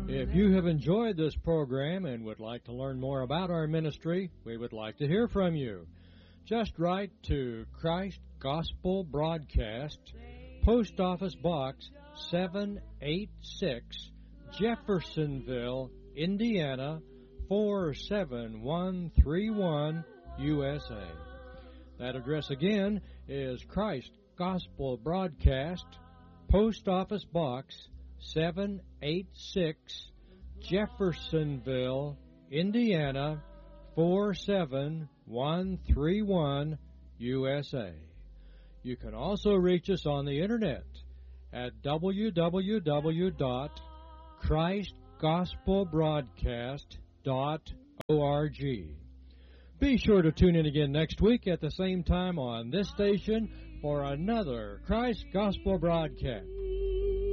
If you have enjoyed this program and would like to learn more about our ministry, we would like to hear from you. Just write to Christ Gospel Broadcast, Post Office Box 786, Jeffersonville, Indiana 47131, USA. That address again is Christ Gospel Broadcast, Post Office Box 786, Jeffersonville, Indiana 47131, USA. You can also reach us on the internet at www.christgospelbroadcast.org. Be sure to tune in again next week at the same time on this station for another Christ Gospel Broadcast.